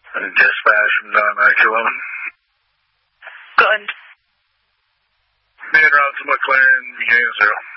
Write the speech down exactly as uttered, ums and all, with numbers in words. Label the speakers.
Speaker 1: Dispatch from Don Aculum.
Speaker 2: Good.
Speaker 1: Man, route to McLaren, beginning zero.